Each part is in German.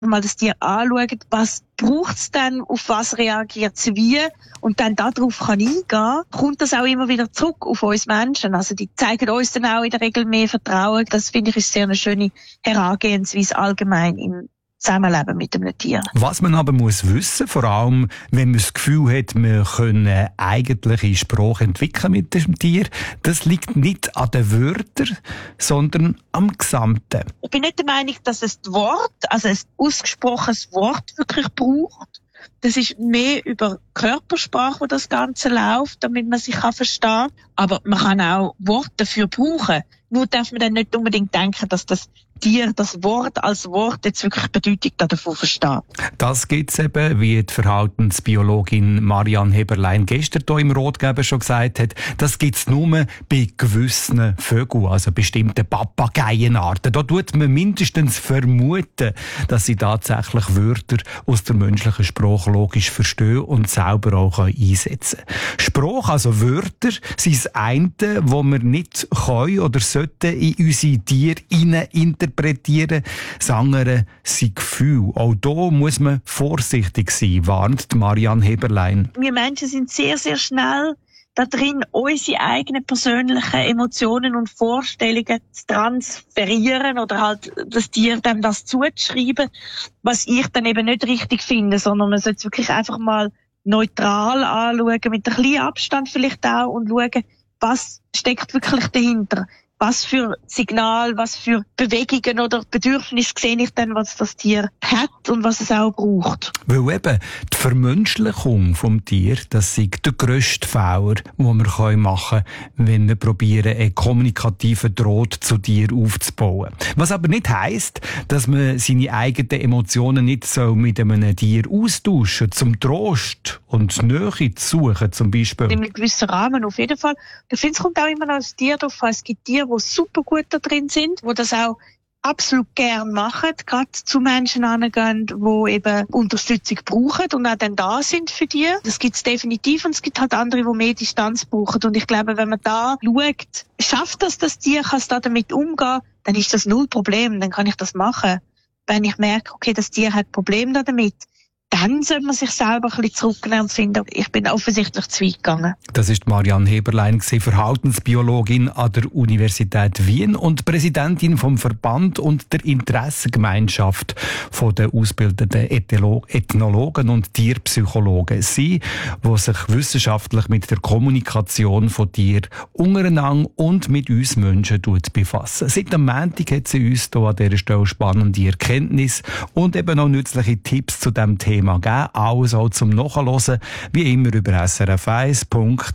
mal das Tier anschauen, was braucht es denn, auf was reagiert es wie und dann darauf kann eingehen, kommt das auch immer wieder zurück auf uns Menschen. Also die zeigen uns dann auch in der Regel mehr Vertrauen. Das finde ich ist sehr eine schöne Herangehensweise allgemein im Zusammenleben mit einem Tier. Was man aber muss wissen, vor allem wenn man das Gefühl hat, man könne eigentliche Sprache entwickeln mit dem Tier, das liegt nicht an den Wörtern, sondern am Gesamten. Ich bin nicht der Meinung, dass es das Wort, also ein ausgesprochenes Wort wirklich braucht. Das ist mehr über Körpersprache, wo das Ganze läuft, damit man sich verstehen kann. Aber man kann auch Worte dafür brauchen. Nur darf man dann nicht unbedingt denken, dass das Tier das Wort als Wort jetzt wirklich Bedeutung davon versteht. Das gibt's eben, wie die Verhaltensbiologin Marianne Heberlein gestern hier im Rotgeber schon gesagt hat, das gibt's nur bei gewissen Vögeln, also bestimmten Papageienarten. Da tut man mindestens vermuten, dass sie tatsächlich Wörter aus der menschlichen Sprache logisch verstehen und selber auch einsetzen können. Sprache, also Wörter, sind das eine, wo wir nicht können oder sollten in unsere Tiere interpretieren. Das andere sind Gefühle. Auch da muss man vorsichtig sein, warnt Marianne Heberlein. Wir Menschen sind sehr, sehr schnell da drin, unsere eigenen persönlichen Emotionen und Vorstellungen zu transferieren oder halt das Tier dem das zuzuschreiben, was ich dann eben nicht richtig finde, sondern man sollte es wirklich einfach mal neutral anschauen, mit ein bisschen Abstand vielleicht auch und schauen, was steckt wirklich dahinter. Was für Signal, was für Bewegungen oder Bedürfnisse sehe ich dann, was das Tier hat und was es auch braucht. Weil eben die Vermenschlichung vom Tier, das ist der grösste Fehler, den wir machen können, wenn wir probieren, einen kommunikativen Draht zu Tier aufzubauen. Was aber nicht heisst, dass man seine eigenen Emotionen nicht so mit einem Tier austauschen, zum Trost und Nähe zu suchen, zum Beispiel. In einem gewissen Rahmen auf jeden Fall. Ich finde, es kommt auch immer noch das Tier drauf an. Es gibt Tiere, die super gut da drin sind, die das auch absolut gern machen, gerade zu Menschen angehen, die eben Unterstützung brauchen und auch dann da sind für die. Das gibt es definitiv und es gibt halt andere, die mehr Distanz brauchen. Und ich glaube, wenn man da schaut, schafft das Tier, kann es da damit umgehen, dann ist das null Problem, dann kann ich das machen. Wenn ich merke, okay, das Tier hat Probleme damit, dann sollte man sich selber ein bisschen zurücknehmen und finden, ich bin offensichtlich zu weit gegangen. Das ist Marianne Heberlein, Verhaltensbiologin an der Universität Wien und Präsidentin vom Verband und der Interessengemeinschaft von der ausgebildeten Ethnologen und Tierpsychologen. Sie, die sich wissenschaftlich mit der Kommunikation von Tieren untereinander und mit uns Menschen befassen. Seit am Montag hat sie uns hier an dieser Stelle spannende Erkenntnisse und eben auch nützliche Tipps zu diesem Thema gegeben. Alles auch zum Nachhören, wie immer über srf1.ch.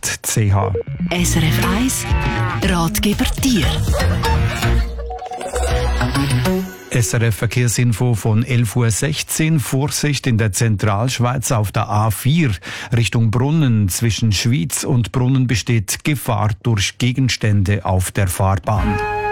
SRF 1 Ratgeber Tier. SRF Verkehrsinfo von 11.16 Uhr. Vorsicht in der Zentralschweiz auf der A4 Richtung Brunnen. Zwischen Schwyz und Brunnen besteht Gefahr durch Gegenstände auf der Fahrbahn.